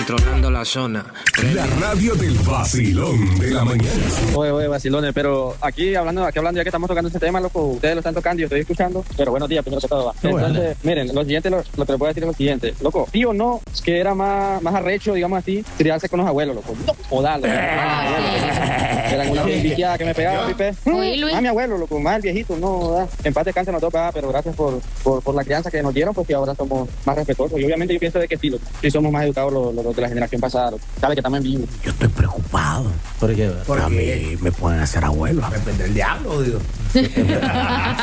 controlando la zona. La radio del vacilón de la mañana. Oye, vacilones, pero aquí hablando, ya que estamos tocando este tema, loco, ustedes lo están tocando y yo estoy escuchando, pero buenos días, primero que todo. Entonces, miren, lo siguiente, lo que les voy a decir es lo siguiente, loco, sí o no, que era más arrecho, digamos así, criarse con los abuelos, loco, no jodarlo, eran una biquiada que me pegaba, pipe, mi abuelo, loco, más el viejito, no, da. En paz descanse nos toca, pero gracias por la crianza que nos dieron, porque ahora somos más respetuosos, y obviamente yo pienso de que sí, loco, sí somos más educados los de la generación pasada, loco. Sabe que estamos en vivo. Yo estoy preocupado. ¿Por qué? A mí me pueden hacer abuelo. Depende del diablo, digo.